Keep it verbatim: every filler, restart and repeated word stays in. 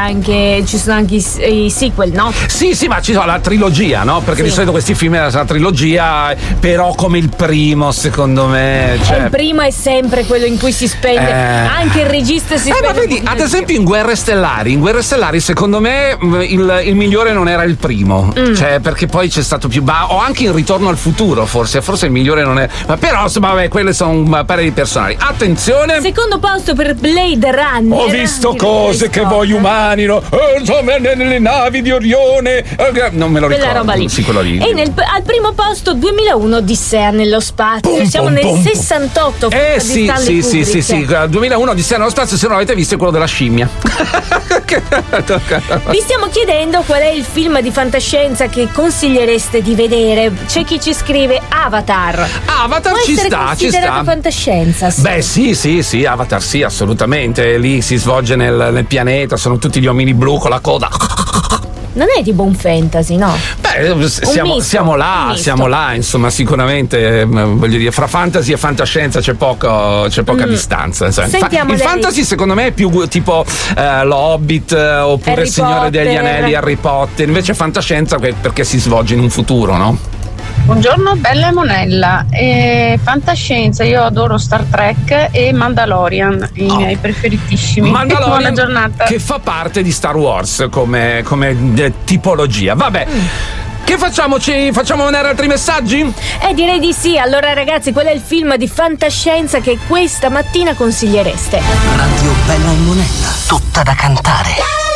anche, ci sono anche i, i sequel, no? Sì, sì, ma ci sono la trilogia, no? Perché sì. Di solito questi film erano una trilogia, però come il primo, secondo me. Cioè... il primo è sempre quello in cui si spende, eh... anche il regista si eh, spende. Ma vedi, ad esempio in Guerre Stellari, in Guerre Stellari, secondo me il, il migliore non era il primo. Mm. Cioè, perché poi c'è stato più. Ma, o anche in Ritorno al futuro, forse. Forse il migliore non è. Ma però, insomma, vabbè, quelle sono pareri personali. Attenzione! Secondo posto per Blade Runner. Ho visto cose che voi umani, no? Nelle navi di Orione. Non me lo ricordo. Quella roba lì. Sì, quello lì. E nel, al primo posto duemilauno Odissea nello spazio. Pum, Siamo pum, nel pum, sessantotto. Eh sì, sì, sì, sì, sì. duemilauno Odissea nello spazio, se non l'avete visto, è quello della scimmia. Vi stiamo chiedendo qual è il film di fantascienza che consigliereste di vedere. C'è chi ci scrive Avatar. Avatar Può ci essere sta, ci sta. fantascienza. Sì. Beh, sì, sì, sì, Avatar sì, assolutamente. Lì si svolge nel, nel pianeta, sono tutti gli omini blu con la coda. Non è tipo un fantasy, no? Beh, siamo, misto, siamo là, siamo là, insomma, sicuramente, voglio dire, fra fantasy e fantascienza c'è poco, c'è poca mm. distanza. Cioè. Sentiamo il lei. fantasy secondo me è più tipo eh, l'Hobbit eh, oppure Harry il Signore Potter. degli Anelli, Harry Potter, invece fantascienza perché si svolge in un futuro, no? Buongiorno bella e monella, e fantascienza, io adoro Star Trek e Mandalorian, i oh. miei preferitissimi. Mandalorian, buona giornata. Che fa parte di Star Wars come, come eh, tipologia. Vabbè. Mm. Che facciamo? Ci facciamo vedere altri messaggi? Eh direi di sì. Allora ragazzi, qual è il film di fantascienza che questa mattina consigliereste? Radio Bella e Monella, tutta da cantare.